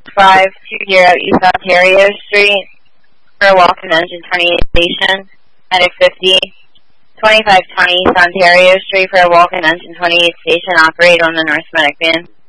2520 East Ontario Street for a walk-in engine 28 station. Medic 50. 2520 East Ontario Street for a walk-in engine 28 station. Operate on the North Medic van.